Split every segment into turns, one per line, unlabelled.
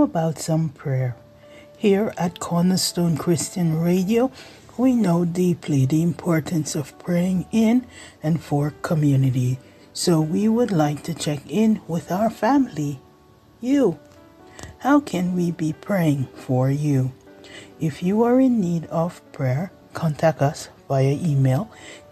about some prayer? Here at Cornerstone Christian Radio, we know deeply the importance of praying in and for community. So we would like to check in with our family. You. How can we be praying for you? If you are in need of prayer, contact us via email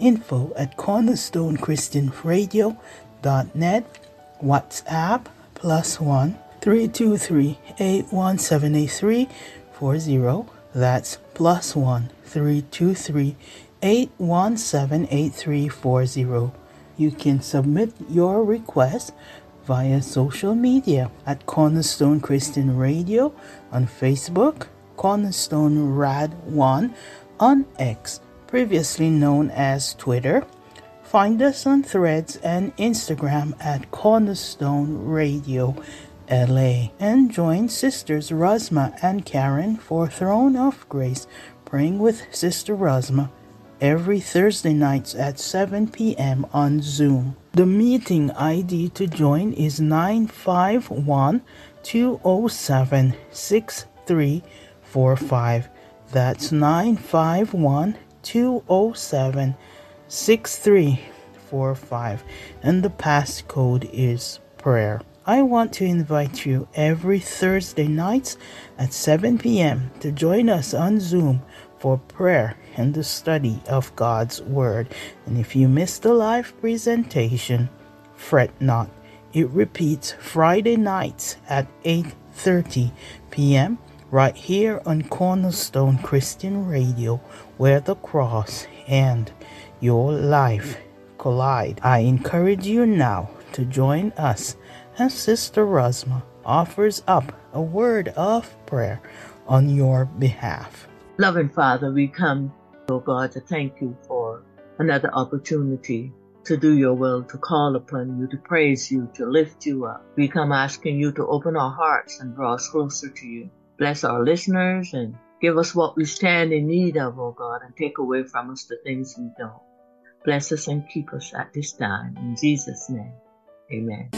info@cornerstonechristianradio.net, WhatsApp +1 323 817 8340. That's +1 323 817 8340. You can submit your request via social media at Cornerstone Christian Radio on Facebook, Cornerstone Rad 1 on X, previously known as Twitter. Find us on Threads and Instagram at Cornerstone Radio LA, and join Sisters Rosma and Karen for Throne of Grace, praying with Sister Rosma every Thursday nights at 7 p.m. on Zoom. The meeting ID to join is 951-207-6345. That's 951-207-6345, and the passcode is prayer. I want to invite you every Thursday nights at 7 p.m. to join us on Zoom for prayer and the study of God's Word. And if you missed the live presentation, fret not. It repeats Friday nights at 8:30 p.m. right here on Cornerstone Christian Radio, where the cross and your life collide. I encourage you now to join us as Sister Rosma offers up a word of prayer on your behalf.
Loving Father, we come, oh God, to thank you for another opportunity to do your will, to call upon you, to praise you, to lift you up. We come asking you to open our hearts and draw us closer to you. Bless our listeners and give us what we stand in need of, oh God, and take away from us the things we don't. Bless us and keep us at this time. In Jesus' name, amen.